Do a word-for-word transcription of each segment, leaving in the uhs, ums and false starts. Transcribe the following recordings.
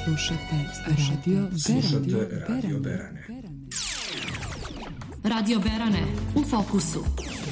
Slušate Radio Slušate Radio Berane. Radio Berane, u fokusu.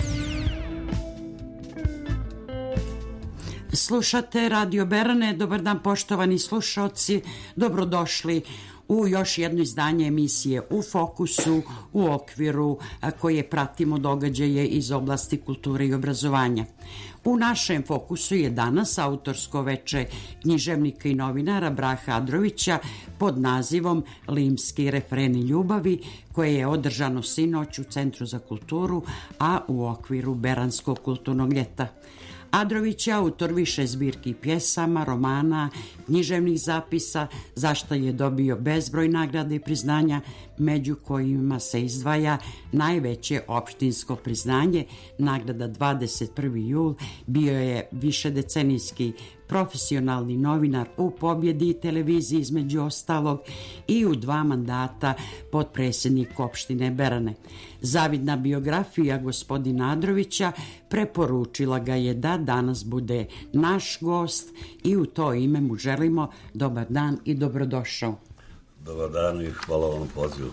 Slušate Radio Berane, dobar dan poštovani slušalci, dobrodošli u još jedno izdanje emisije U fokusu u okviru koje pratimo događaje iz oblasti kulture i obrazovanja. U našem fokusu je danas autorsko veče književnika i novinara Brahe Adrovića pod nazivom Limski refreni ljubavi, koje je održano sinoć u Centru za kulturu, a u okviru Beranskog kulturnog ljeta. Adrović je autor više zbirki pjesama, romana, književnih zapisa, za što je dobio bezbroj nagrada i priznanja, među kojima se izdvaja najveće opštinsko priznanje, nagrada dvadeset prvi jul, bio je višedecenijski profesionalni novinar u Pobjedi televiziji između ostalog i u dva mandata potpredsjednik opštine Berane. Zavidna biografija gospodina Adrovića preporučila ga je da danas bude naš gost i u to ime mu želimo dobar dan i dobrodošao. Dobar dan i hvala vam na pozivu.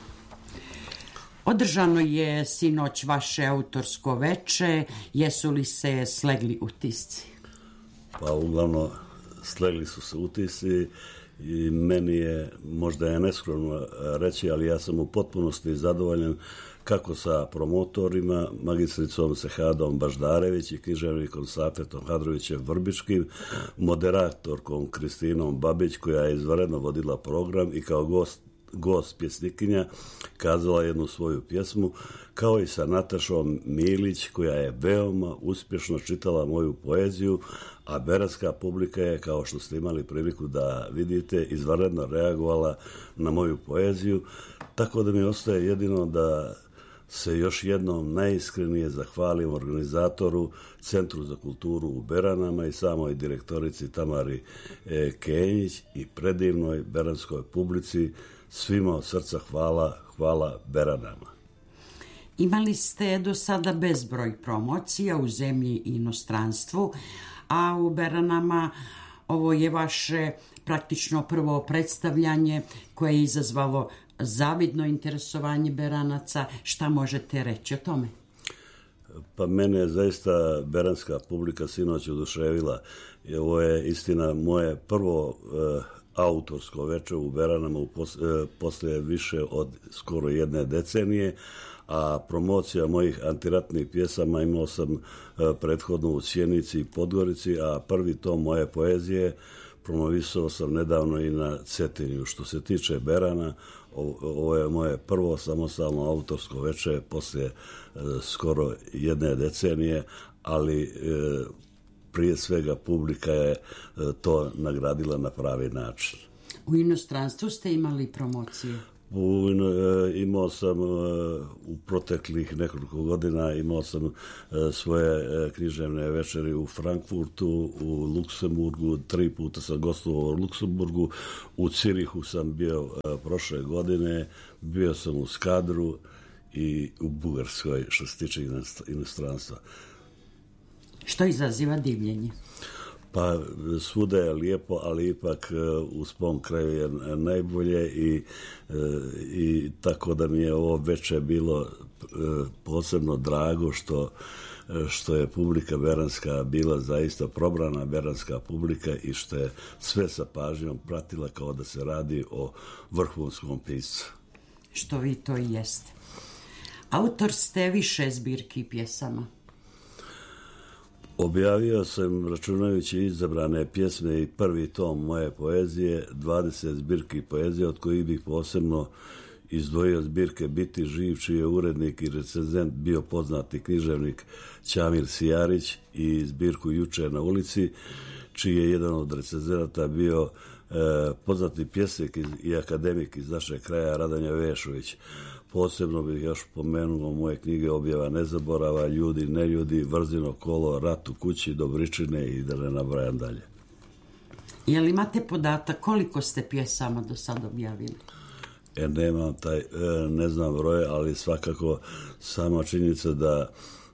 Održano je sinoć vaše autorsko veče, jesu li se slegli utisci? Pa uglavnom slegli su se utisci i meni je, možda je neskromno reći, ali ja sam u potpunosti zadovoljan kako sa promotorima, magistricom Sehadom Baždarević i književnikom Safetom Hadrovićem Vrbičkim, moderatorkom Kristinom Babić, koja je izvanredno vodila program i kao gost gost pjesnikinja kazala jednu svoju pjesmu, kao i sa Natašom Milić, koja je veoma uspješno čitala moju poeziju, a beranska publika je, kao što ste imali priliku da vidite, izvanredno reagovala na moju poeziju, tako da mi ostaje jedino da se još jednom najiskrenije zahvalim organizatoru, Centru za kulturu u Beranama i samoj direktorici Tamari e, Kenjić i predivnoj beranskoj publici. Svima od srca hvala, hvala Beranama. Imali ste do sada bezbroj promocija u zemlji i inostranstvu, a u Beranama ovo je vaše praktično prvo predstavljanje koje je izazvalo zavidno interesovanje Beranaca. Šta možete reći o tome? Pa mene je zaista beranska publika sinoć oduševila. I ovo je istina moje prvo uh, autorsko veče u Beranama u pos, uh, poslije više od skoro jedne decenije, a promocija mojih antiratnih pjesama imao sam uh, prethodno u Sjenici i Podgorici, a prvi tom moje poezije promovisao sam nedavno i na Cetinju. Što se tiče Berana, ovo je moje prvo samostalno autorsko veče poslije e, skoro jedne decenije, ali e, prije svega publika je e, to nagradila na pravi način. U inostranstvu ste imali promocije? U, e, imao sam e, u proteklih nekoliko godina imao sam e, svoje e, književne večeri u Frankfurtu, u Luksemburgu, tri puta sam gostovao u Luksemburgu, u Cirihu sam bio e, prošle godine, bio sam u Skadru i u Bugarskoj, što se tiče inostranstva. Što izaziva divljenje? Pa svuda je lijepo, ali ipak u svom kraju je najbolje i, i tako da mi je ovo veče bilo posebno drago što, što je publika beranska bila zaista probrana beranska publika i što je sve sa pažnjom pratila kao da se radi o vrhunskom piscu. Što vi to i jeste. Autor ste više zbirki pjesama. Objavio sam, računajući izabrane pjesme i prvi tom moje poezije, dvadeset zbirki poezije, od kojih bih posebno izdvojio zbirke Biti živ, čiji je urednik i recenzent bio poznati književnik Ćamil Sijarić, i zbirku Juče na ulici, čiji je jedan od recenzenata bio e, poznati pjesnik i akademik iz našeg kraja Radanja Vešović. Posebno bih još pomenuo moje knjige Objava nezaborava, Ljudi, neljudi, Vrzino kolo, Rat u kući, Dobričine i da ne nabrajam dalje. Je li imate podatak koliko ste pjesama do sad objavili? E, nemam taj, e, ne znam broje, ali svakako sama činjenica da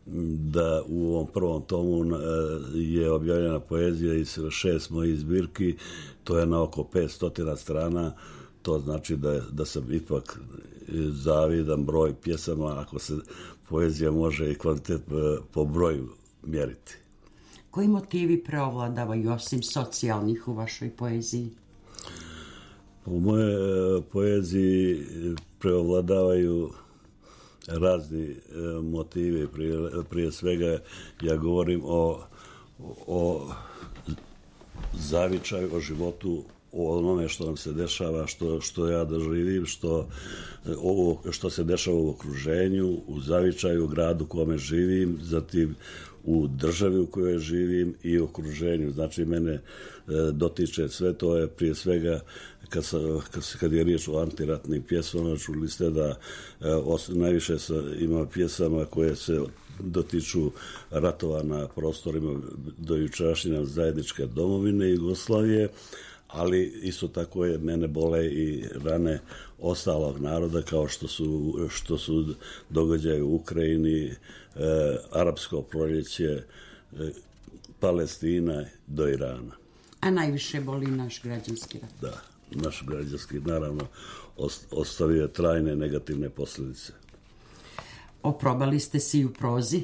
da u ovom prvom tomu je objavljena poezija iz šest mojih zbirki, to je na oko petsto strana, to znači da, da sam ipak zavidan broj pjesama, ako se poezija može i kvalitet po broju mjeriti. Koji motivi preovladavaju osim socijalnih u vašoj poeziji? U moje poeziji preovladavaju razni motivi. Prije, prije svega ja govorim o, o zavičaju, o životu, o onome što nam se dešava, što, što ja doživim, što, ovo, što se dešava u okruženju, u zavičaju, u gradu u kome živim, zatim u državi u kojoj živim i u okruženju. Znači, mene e, dotiče sve to je prije svega kad, sa, kad, kad je riječ o antiratnim pjesmama, čuli ste da e, os, najviše sa, ima pjesama koje se dotiču ratova na prostorima do jučerašnje nam zajedničke domovine Jugoslavije, ali isto tako je mene bole i rane ostalog naroda kao što su, što su događaje u Ukrajini, e, arapsko proljeće, e, Palestina do Irana. A najviše boli naš građanski rat. Da, naš građanski, naravno, ostavio trajne negativne posljedice. Oprobali ste se i u prozi?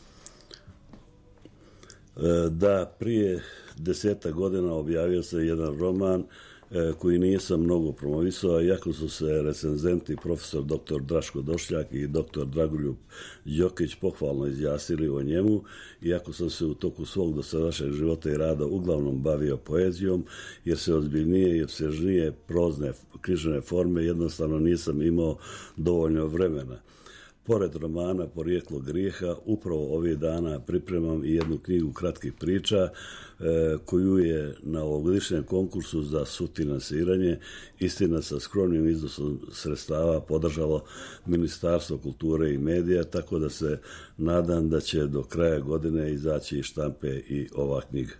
E, da, prije deseta godina objavio se jedan roman e, koji nisam mnogo promovisao, iako su se recenzenti profesor doktor Draško Došljak i doktor Dragoljub Đokić pohvalno izjasnili o njemu, iako sam se u toku svog dosadašnjeg života i rada uglavnom bavio poezijom, jer se ozbiljnije i opsežnije prozne književne forme jednostavno nisam imao dovoljno vremena. Pored romana Porijeklo grijeha, upravo ovih dana pripremam i jednu knjigu kratkih priča e, koju je na ovogodišnjem konkursu za sufinansiranje, istina sa skromnim iznosom sredstava, podržalo Ministarstvo kulture i medija, tako da se nadam da će do kraja godine izaći iz štampe i ova knjiga.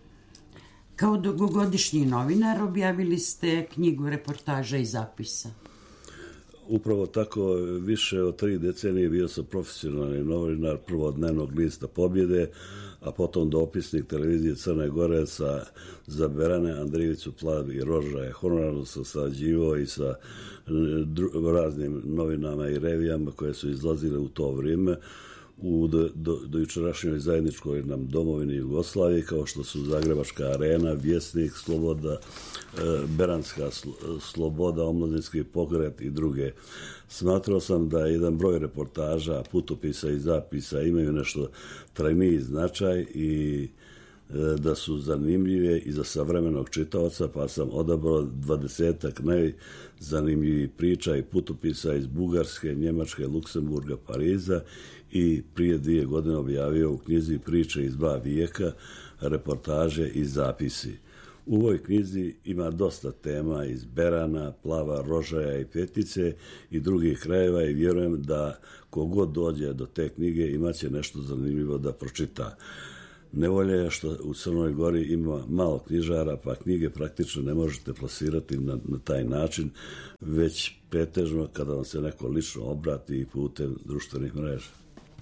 Kao dugogodišnji novinar objavili ste knjigu reportaža i zapisa. Upravo tako, više od tri decenije bio sam profesionalni novinar, prvo dnevnog lista Pobjede, a potom dopisnik televizije Crne Gore sa za Berane, Andrijevicu, Plav i Rožaje. Honorarno sam sarađivao i sa dru, raznim novinama i revijama koje su izlazile u to vrijeme u do, do, do jučerašnjoj zajedničkoj nam domovini Jugoslaviji, kao što su Zagrebačka arena, Vjesnik, Sloboda, e, Beranska sloboda, Omladinski pokret i druge. Smatrao sam da jedan broj reportaža, putopisa i zapisa imaju nešto trajniji značaj i da su zanimljive i za savremenog čitaoca, pa sam odabrao dvadesetak najzanimljivih priča i putopisa iz Bugarske, Njemačke, Luksemburga, Pariza i prije dvije godine objavio u knjizi Priče iz dva vijeka, reportaže i zapisi. U ovoj knjizi ima dosta tema iz Berana, Plava, Rožaja i Petice i drugih krajeva i vjerujem da kogod dođe do te knjige imaće nešto zanimljivo da pročita. Nevolja je što u Crnoj Gori ima malo knjižara, pa knjige praktično ne možete plasirati na, na taj način, već pretežno kada vam se neko lično obrati putem društvenih mreža.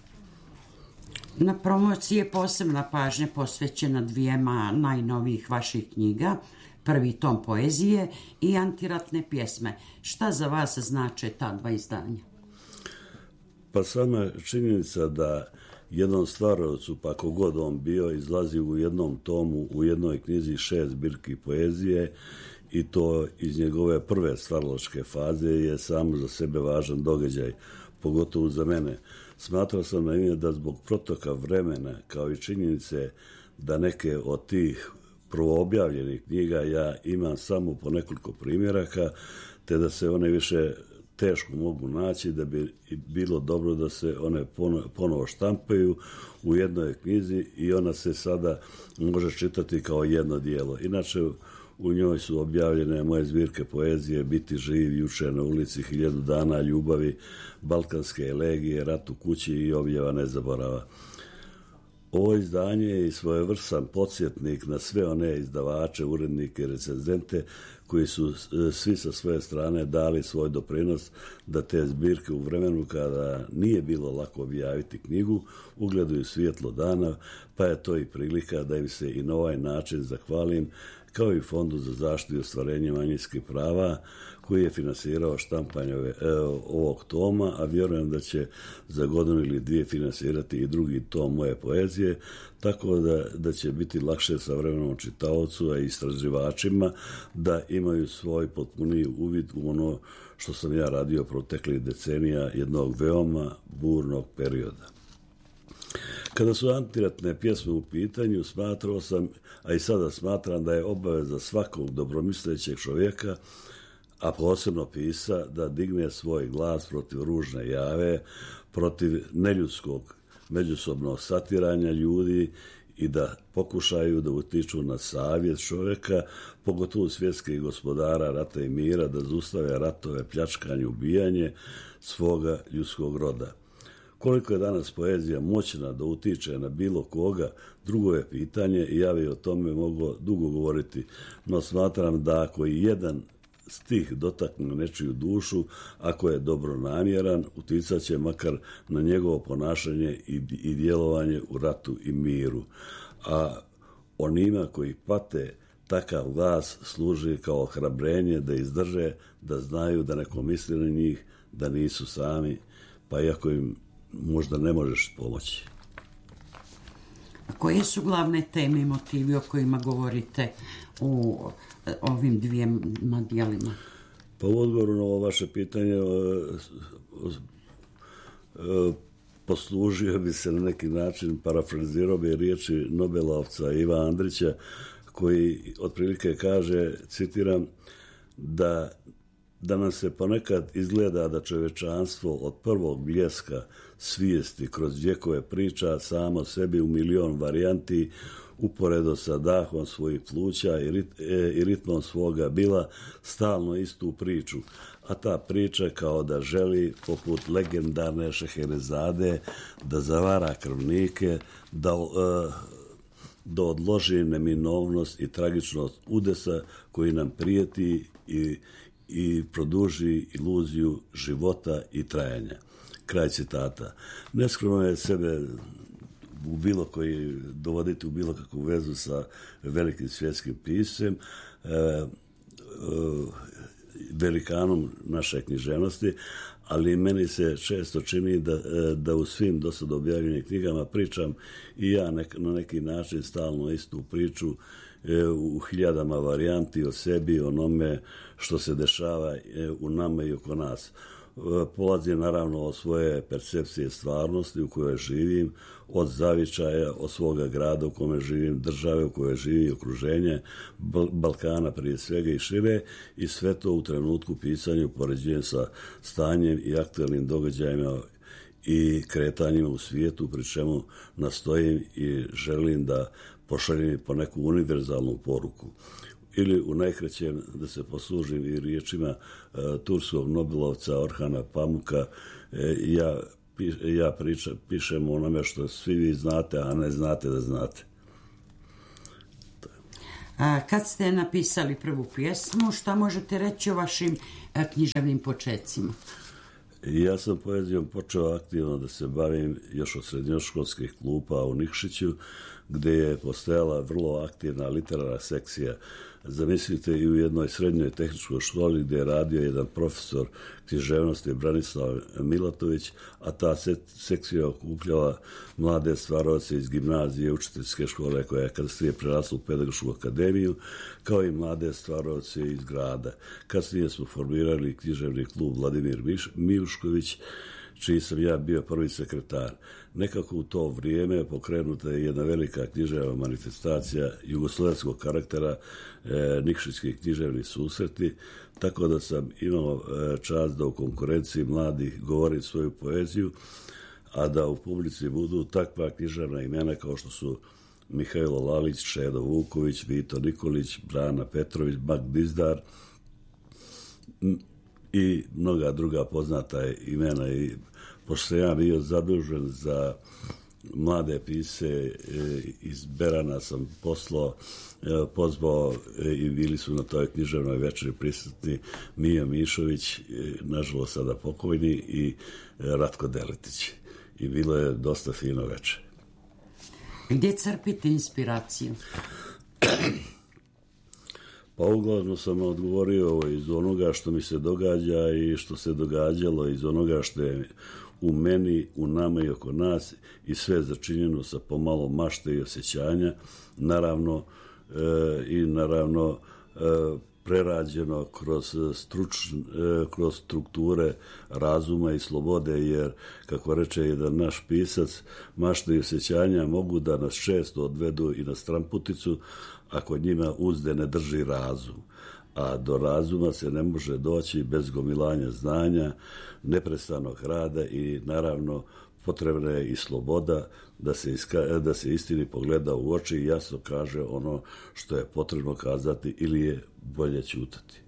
Na promociji je posebna pažnja posvećena dvijema najnovijih vaših knjiga, prvi tom poezije i antiratne pjesme. Šta za vas znače ta dva izdanja? Pa sama činjenica da jednom stvaravcu, pa kogod on bio, izlazi u jednom tomu, u jednoj knjizi šest zbirki poezije i to iz njegove prve stvaralačke faze je samo za sebe važan događaj, pogotovo za mene. Smatrao sam na ime da zbog protoka vremena, kao i činjenice da neke od tih prvoobjavljenih knjiga ja imam samo po nekoliko primjeraka, te da se one više teško mogu naći, da bi bilo dobro da se one ponovo štampaju u jednoj knjizi i ona se sada može čitati kao jedno dijelo. Inače, u njoj su objavljene moje zbirke poezije Biti živ, Juče na ulici, Hiljadu dana ljubavi, Balkanske elegije, Rat u kući i Objava nezaborava. Ovo izdanje je i svojevrstan podsjetnik na sve one izdavače, urednike i recenzente koji su svi sa svoje strane dali svoj doprinos da te zbirke u vremenu kada nije bilo lako objaviti knjigu ugledaju svjetlo dana, pa je to i prilika da im se i na ovaj način zahvalim, kao i Fondu za zaštitu i ostvarenje manjinskih prava koji je finansirao štampanje ovog toma, a vjerujem da će za godinu ili dvije finansirati i drugi tom moje poezije, tako da, da će biti lakše savremenom čitaocu, a i istraživačima da imaju svoj potpuniji uvid u ono što sam ja radio proteklih decenija jednog veoma burnog perioda. Kada su antiratne pjesme u pitanju, smatrao sam, a i sada smatram da je obaveza svakog dobromislećeg čovjeka, a posebno pisa, da digne svoj glas protiv ružne jave, protiv neljudskog međusobnog satiranja ljudi i da pokušaju da utiču na savjest čovjeka, pogotovo svjetskih gospodara rata i mira, da zaustave ratove, pljačkanje, ubijanje svoga ljudskog roda. Koliko je danas poezija moćna da utiče na bilo koga, drugo je pitanje i ja bi o tome mogao dugo govoriti, no smatram da ako i jedan stih dotakne nečiju dušu, ako je dobronamjeran, uticat će makar na njegovo ponašanje i, i djelovanje u ratu i miru. A onima koji pate, takav glas služi kao ohrabrenje da izdrže, da znaju da neko misli na njih, da nisu sami, pa iako im možda ne možeš pomoći. A koje su glavne teme i motivi o kojima govorite u ovim dvijema dijelima? Pa u odgovoru na ovo vaše pitanje poslužio bi se na neki način, parafrazirao bi riječi Nobelovca Iva Andrića, koji otprilike kaže, citiram, da da nam se ponekad izgleda da čovječanstvo od prvog bljeska svijesti kroz vjekove priča samo sebi u milion varijanti uporedo sa dahom svojih pluća i, rit, e, i ritmom svoga bila stalno istu priču, a ta priča kao da želi, poput legendarne Šeherezade, da zavara krvnike, da, e, da odloži neminovnost i tragičnost udesa koji nam prijeti i i produži iluziju života i trajanja. Kraj citata. Neskromno je sebe u bilo koji dovoditi u bilo kakvu vezu sa velikim svjetskim piscem, e, e, velikanom naše književnosti, ali meni se često čini da, da u svim do sad objavljenim knjigama pričam i ja nek, na neki način stalno istu priču u hiljadama varijanti o sebi, onome što se dešava u nama i oko nas. Polazi naravno od svoje percepcije stvarnosti u kojoj živim, od zavičaja, od svoga grada u kome živim, države u kojoj živi, okruženje, Balkana prije svega i šire, i sve to u trenutku pisanja upoređujem sa stanjem i aktualnim događajima i kretanjima u svijetu, pri čemu nastojim i želim da pošaljem po neku univerzalnu poruku. Ili u najkraćem da se poslužim i riječima uh, turskog Nobelovca Orhana Pamuka, e, ja, pi, ja priča, pišem o onome što svi vi znate, a ne znate da znate. A kad ste napisali prvu pjesmu, šta možete reći o vašim a, književnim počecima? Ja sam poezijom počeo aktivno da se bavim još od srednjoškolskih klupa u Nikšiću, gdje je postojala vrlo aktivna literarna sekcija. Zamislite, i u jednoj srednjoj tehničkoj školi gdje je radio jedan profesor književnosti Branislav Milatović, a ta sekcija okupljala mlade stvaroce iz gimnazije, učiteljske škole koja je kasnije prerasla u pedagošku akademiju, kao i mlade stvaroce iz grada. Kasnije smo formirali književni klub Vladimir Milušković, čiji sam ja bio prvi sekretar. Nekako u to vrijeme pokrenuta je jedna velika književna manifestacija jugoslovenskog karaktera, e, Nikšićki književni susreti, tako da sam imao e, čast da u konkurenciji mladih govorim svoju poeziju, a da u publici budu takva književna imena kao što su Mihajlo Lalić, Šedo Vuković, Vito Nikolić, Brana Petrović, Mag Dizdar i mnoga druga poznata imena. I pošto sam ja bio zadužen za mlade pisce iz Berana sam poslao, pozvao i bili su na toj književnoj večeri prisutni Mija Mišović, nažalost sada pokojni, i Ratko Deletić. I bilo je dosta fino večer. Gdje crpite inspiraciju? Pa uglavnom sam odgovorio iz onoga što mi se događa i što se događalo, iz onoga što je u meni, u nama i oko nas, i sve začinjeno sa pomalo mašte i osjećanja, naravno e, i naravno e, prerađeno kroz, struč, e, kroz strukture razuma i slobode, jer, kako reče jedan naš pisac, mašte i osjećanja mogu da nas često odvedu i na stramputicu, ako njima uzde ne drži razum. A do razuma se ne može doći bez gomilanja znanja, neprestanog rada i naravno potrebna je i sloboda da se, iska, da se istini pogleda u oči i jasno kaže ono što je potrebno kazati ili je bolje ćutati.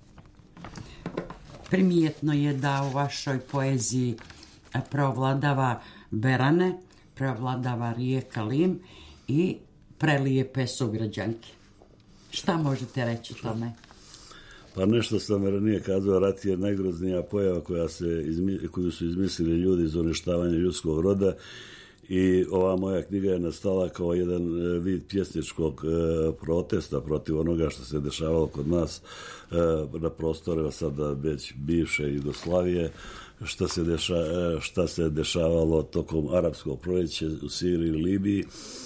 Primijetno je da u vašoj poeziji preovladava Berane, preovladava rijeka Lim i prelijepe sugrađanke. Šta možete reći tome? Pa nešto sam ranije kazao, rat je najgroznija pojava koja se izmi, koju su izmislili ljudi za uništavanje ljudskog roda, i ova moja knjiga je nastala kao jedan vid pjesničkog protesta protiv onoga što se dešavalo kod nas na prostorima sada već bivše Jugoslavije, šta se, deša, šta se dešavalo tokom arapskog proljeća u Siriji i Libiji.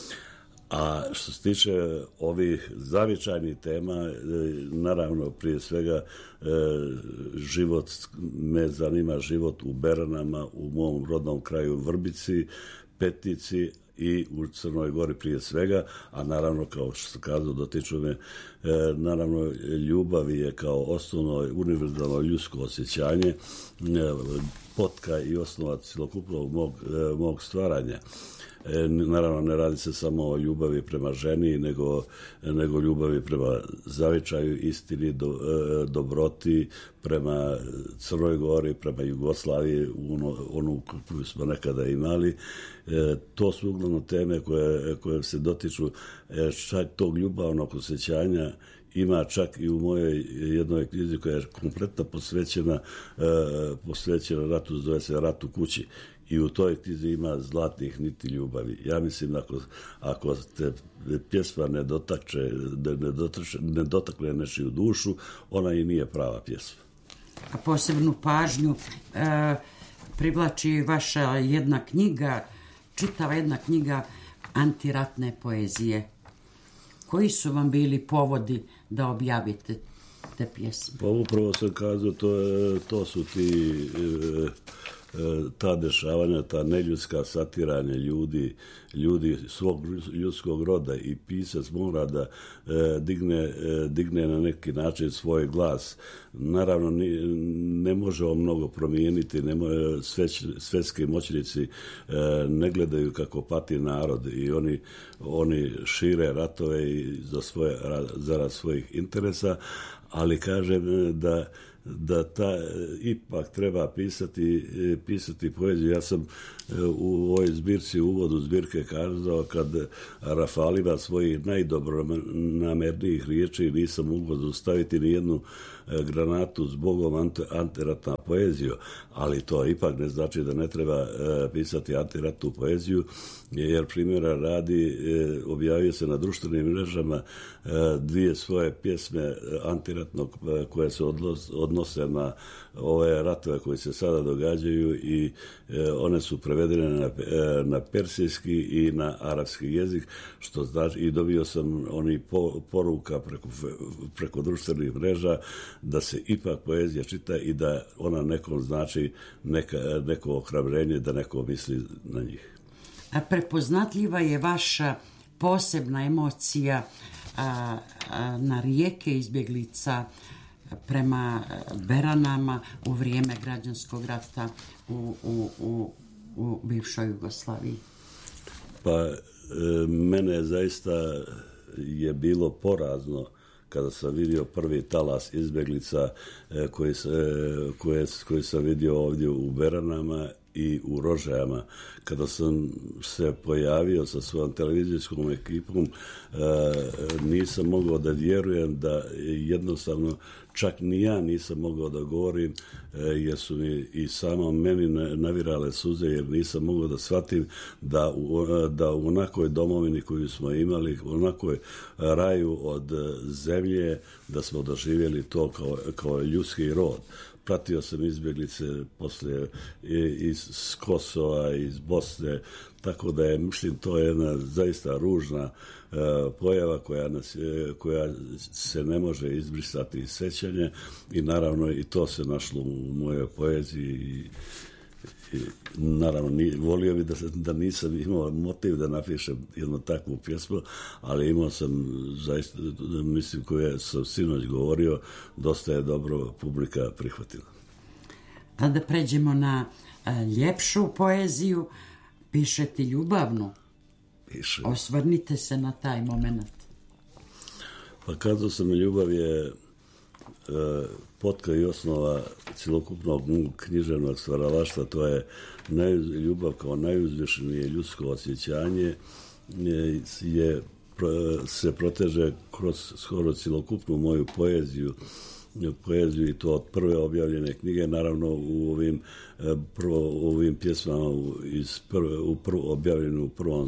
A što se tiče ovih zavičajnih tema, naravno prije svega život, me zanima život u Beranama, u mom rodnom kraju Vrbici, Petnici i u Crnoj Gori prije svega, a naravno, kao što sam kazao, dotiču me, naravno ljubav je kao osnovno univerzalno ljudsko osjećanje, potka i osnova cjelokupnog mog, mog stvaranja. Naravno, ne radi se samo o ljubavi prema ženi, nego, nego ljubavi prema zavičaju, istini, do, dobroti, prema Crnoj Gori, prema Jugoslaviji, ono, onu koju smo nekada imali. E, to su uglavnom teme koje, koje se dotiču čak tog ljubavnog osjećanja. Ima čak i u mojoj jednoj knjizi koja je kompletno posvećena, e, posvećena ratu, zove se Rat u kući. I u toj knjizi ima zlatnih niti ljubavi. Ja mislim, ako, ako te pjesma ne dotakče, ne, dotakče, ne dotakne nečiju dušu, ona i nije prava pjesma. A posebnu pažnju e, privlači vaša jedna knjiga, čitava jedna knjiga antiratne poezije. Koji su vam bili povodi da objavite te pjesme? Pa upravo sam kazao, to, je, to su ti... E, ta dešavanja, ta neljudska satiranja ljudi, ljudi svog ljudskog roda, i pisac mora da e, digne, e, digne na neki način svoj glas. Naravno, ni, ne može on mnogo promijeniti, ne može, sveć, svetski moćnici e, ne gledaju kako pati narod i oni, oni šire ratove i za svoje, zarad svojih interesa, ali kažem da da ta ipak treba pisati, pisati poeziju. Ja sam u ovoj zbirci, u uvodu zbirke kazao, kad Rafal ima svojih najdobronamernijih riječi, nisam mogao zaustaviti ni jednu granatu zbogom ante, antiratna poeziju, ali to ipak ne znači da ne treba pisati antiratnu poeziju, jer primjera radi, objavio se na društvenim mrežama dvije svoje pjesme antiratnog koje se odnose na ove ratove koji se sada događaju, i one su prevedene na, na persijski i na arapski jezik, što znači, i dobio sam oni po, poruka preko, preko društvenih mreža da se ipak poezija čita i da ona nekom znači neka, neko ohrabrenje, da neko misli na njih. A prepoznatljiva je vaša posebna emocija a, a, na rijeke izbjeglica prema Beranama u vrijeme građanskog rata u, u, u, u bivšoj Jugoslaviji. Pa e, mene zaista je bilo porazno kada sam vidio prvi talas izbjeglica e, koji, se, koje, koji sam vidio ovdje u Beranama, i u Rožajama. Kada sam se pojavio sa svojom televizijskom ekipom, nisam mogao da vjerujem da jednostavno čak ni ja nisam mogao da govorim, jer su mi i samo meni navirale suze, jer nisam mogao da shvatim da u, da u onakoj domovini koju smo imali, u onakoj raju od zemlje, da smo doživjeli to kao, kao ljudski rod. Pratio sam izbjeglice poslije iz Kosova, iz Bosne, tako da je, mislim, to je jedna zaista ružna uh, pojava koja, nas, koja se ne može izbrisati iz sećanja i naravno i to se našlo u mojoj poeziji i, i naravno ni, volio bi da, da nisam imao motiv da napišem jednu takvu pjesmu, ali imao sam zaista, mislim, koje sam sinoć govorio, dosta je dobro publika prihvatila. A da pređemo na a, ljepšu poeziju, pišete ljubavnu. Pišem. Osvrnite se na taj moment. Pa kazao sam, ljubav je e, potka i osnova cjelokupnog književnog stvaralaštva. To je naj, ljubav kao najuzvišenije ljudsko osjećanje je, je, se proteže kroz skoro cjelokupnu moju poeziju poeziju i to od prve objavljene knjige, naravno u ovim prvo u ovim pjesmama iz prve, u prvo, objavljenu u prvom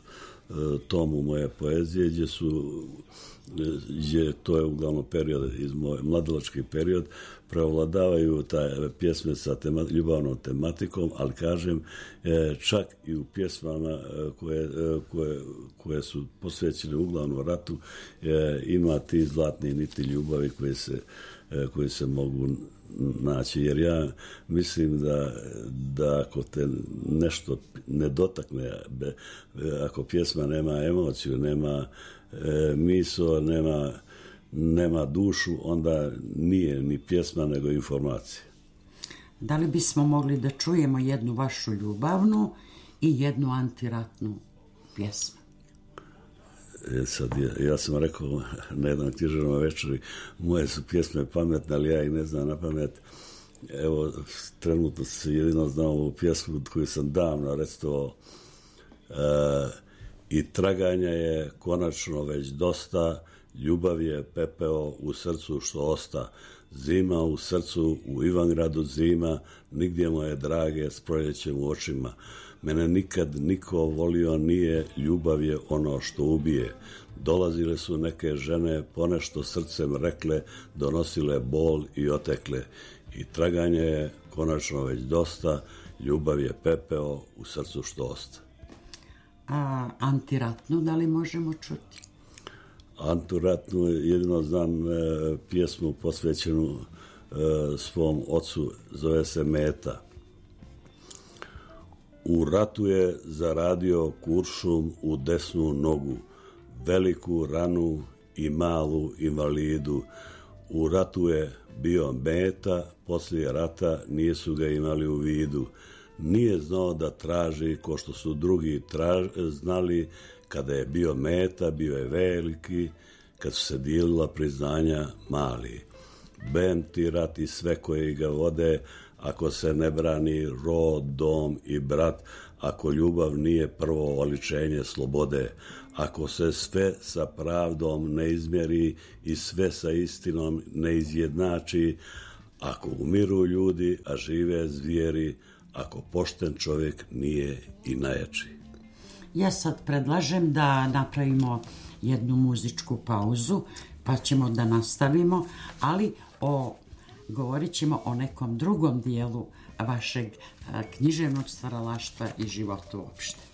tomu moje poezije, gdje su gdje to je uglavnom period iz moje mladalački period, prevladavaju taj pjesme sa tema, ljubavnom tematikom, ali kažem čak i u pjesmama koje, koje, koje su posvećene uglavnom ratu ima ti zlatni niti ljubavi koje se, koje se mogu naći, jer ja mislim da, da ako te nešto ne dotakne, ako pjesma nema emociju, nema e, misao, nema, nema dušu, onda nije ni pjesma nego informacija. Da li bismo mogli da čujemo jednu vašu ljubavnu i jednu antiratnu pjesmu? E sad, ja, ja sam rekao na jednom književnom večeri, moje su pjesme pametne, ali ja ih ne znam na pamet. Evo, trenutno se jedino znam ovu pjesmu koju sam davno recitovao. E, I traganja je konačno već dosta, ljubav je pepeo u srcu što osta. Zima u srcu, u Ivangradu zima, nigdje moje drage s proljećem u očima. Mene nikad niko volio nije, ljubav je ono što ubije. Dolazile su neke žene, ponešto srcem rekle, donosile bol i otekle. I traganje je konačno već dosta, ljubav je pepeo u srcu što osta. A antiratnu da li možemo čuti? Antiratnu jedino znam e, pjesmu posvećenu e, svom ocu, zove se Meta. U ratu je zaradio kuršum u desnu nogu, veliku ranu i malu invalidu. U ratu je bio Meta, poslije rata nisu ga imali u vidu. Nije znao da traži ko što su drugi traž, znali. Kada je bio Meta, bio je veliki, kad su se dijelila priznanja mali. Bem ti rat i sve koji ga vode, ako se ne brani rod, dom i brat, ako ljubav nije prvo oličenje slobode, ako se sve sa pravdom ne izmjeri i sve sa istinom ne izjednači, ako umiru ljudi, a žive zvijeri, ako pošten čovjek nije i najjači. Ja sad predlažem da napravimo jednu muzičku pauzu, pa ćemo da nastavimo, ali o, govorit ćemo o nekom drugom dijelu vašeg književnog stvaralaštva i života uopšte.